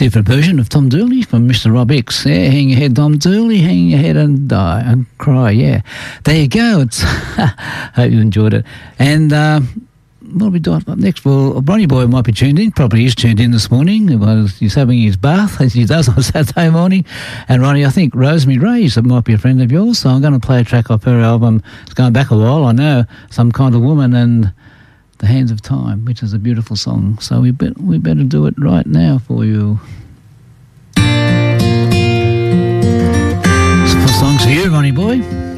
different version of Tom Dooley from Mr. Rob X. Yeah, hang your head, Tom Dooley, hang your head and die and cry. Yeah, there you go. It's hope you enjoyed it. And what have we got up next? Well, Ronnie Boy might be tuned in. Probably is tuned in this morning. He's having his bath, as he does on Saturday morning. And Ronnie, I think Rosemary Reyes might be a friend of yours. So I'm going to play a track off her album. It's going back a while, I know. Some Kind of Woman and The Hands of Time, which is a beautiful song. So we better do it right now for you. Some songs for you, Ronnie Boy.